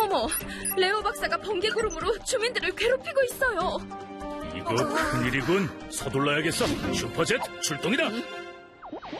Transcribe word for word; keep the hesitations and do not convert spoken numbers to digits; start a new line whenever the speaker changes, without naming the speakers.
어머, 레오 박사가 번개 구름으로 주민들을 괴롭히고 있어요.
이거 큰일이군. 서둘러야겠어. 슈퍼젯 출동이다.